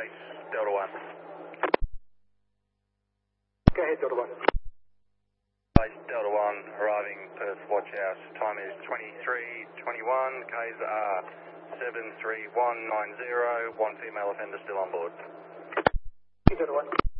base, Delta 1. Go ahead, Delta 1. Base, Delta 1, arriving Perth Watch House. Time is 23:21. Ks are 73190. One female offender still on board. Delta 1.